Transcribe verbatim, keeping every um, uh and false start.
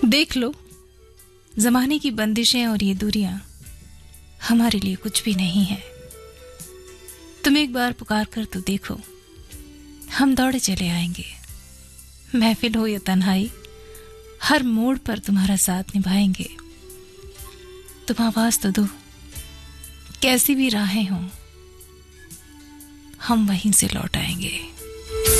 देख लो, जमाने की बंदिशें और ये दूरियां हमारे लिए कुछ भी नहीं है। तुम एक बार पुकार कर तो देखो, हम दौड़े चले आएंगे। महफिल हो या तन्हाई, हर मोड़ पर तुम्हारा साथ निभाएंगे। तुम आवाज तो दो, कैसी भी राहें हों हम वहीं से लौट आएंगे।